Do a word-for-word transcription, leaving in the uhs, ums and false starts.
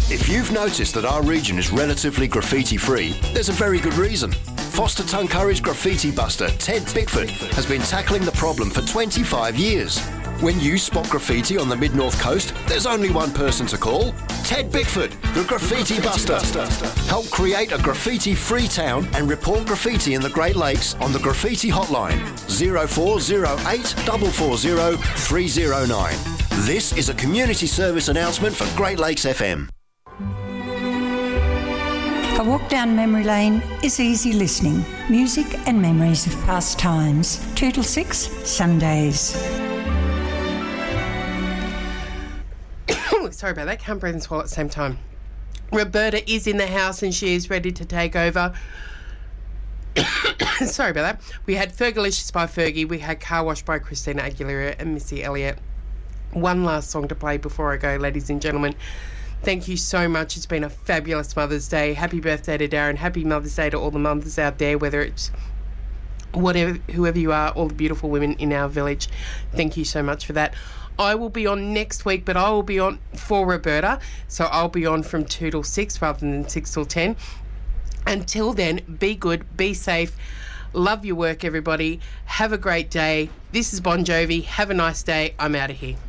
If you've noticed that our region is relatively graffiti-free, there's a very good reason. Foster Tuncurry's graffiti buster, Ted Bickford, has been tackling the problem for twenty-five years. When you spot graffiti on the Mid-North Coast, there's only one person to call. Ted Bickford, the Graffiti Buster. Help create a graffiti-free town and report graffiti in the Great Lakes on the Graffiti Hotline, zero four zero eight, four four zero, three zero nine. This is a community service announcement for Great Lakes F M. A walk down memory lane is easy listening. Music and memories of past times. two till six, Sundays. Sorry about that. Can't breathe and swallow at the same time. Roberta is in the house and she is ready to take over. Sorry about that. We had Fergalicious by Fergie. We had Car Wash by Christina Aguilera and Missy Elliott. One last song to play before I go, ladies and gentlemen. Thank you so much. It's been a fabulous Mother's Day. Happy birthday to Darren. Happy Mother's Day to all the mothers out there, whether it's whatever, whoever you are, all the beautiful women in our village. Thank you so much for that. I will be on next week, but I will be on for Roberta, so I'll be on from two till six rather than six till ten. Until then, be good, be safe, love your work, everybody. Have a great day. This is Bon Jovi. Have a nice day. I'm out of here.